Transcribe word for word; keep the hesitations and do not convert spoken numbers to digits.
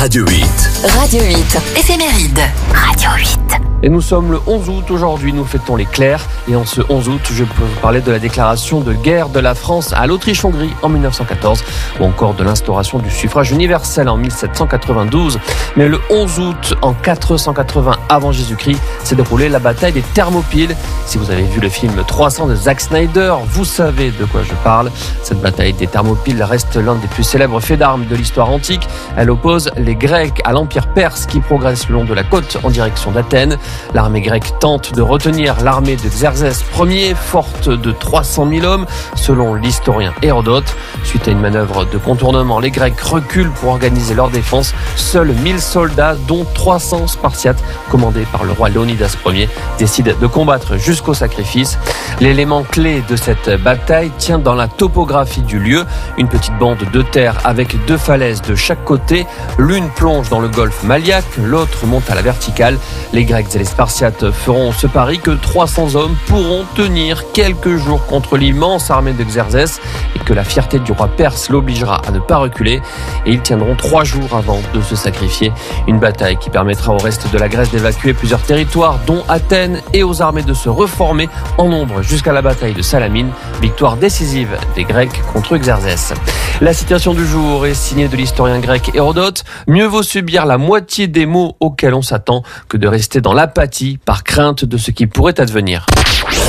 Radio huit. Radio huit, éphéméride. Radio huit. Et nous sommes le onze août aujourd'hui, nous fêtons les Clercs. Et en ce onze août, je peux vous parler de la déclaration de guerre de la France à l'Autriche-Hongrie en mille neuf cent quatorze, ou encore de l'instauration du suffrage universel en mille sept cent quatre-vingt-douze. Mais le onze août, en quatre cent quatre-vingts avant Jésus-Christ, s'est déroulée la bataille des Thermopyles. Si vous avez vu le film trois cents de Zack Snyder, vous savez de quoi je parle. Cette bataille des Thermopyles reste l'un des plus célèbres faits d'armes de l'histoire antique. Elle oppose les Grecs à l'Empire perse qui progresse le long de la côte en direction d'Athènes. L'armée grecque tente de retenir l'armée de Xerxès Ier, forte de trois cent mille hommes, selon l'historien Hérodote. Suite à une manœuvre de contournement, les Grecs reculent pour organiser leur défense. Seuls mille soldats, dont trois cents Spartiates, commandés par le roi Léonidas Ier, décident de combattre jusqu'au sacrifice. L'élément clé de cette bataille tient dans la topographie du lieu. Une petite bande de terre avec deux falaises de chaque côté. L'une plonge dans le golfe Maliaque, l'autre monte à la verticale. Les Grecs et les Spartiates feront ce pari que trois cents hommes pourront tenir quelques jours contre l'immense armée de Xerxès et que la fierté du roi perse l'obligera à ne pas reculer. Et ils tiendront trois jours avant de se sacrifier. Une bataille qui permettra au reste de la Grèce d'évacuer plusieurs territoires, dont Athènes, et aux armées de se reformer en nombre jusqu'à la bataille de Salamine. Victoire décisive des Grecs contre Xerxès. La citation du jour est signée de l'historien grec Hérodote. Mieux vaut subir la moitié des maux auxquels on s'attend que de rester dans l'apathie par crainte de ce qui pourrait advenir.